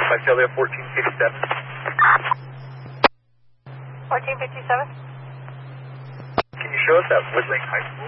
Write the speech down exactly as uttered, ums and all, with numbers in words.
Visalia fourteen fifty-seven. fourteen fifty-seven? Can you show us at Woodlake High School?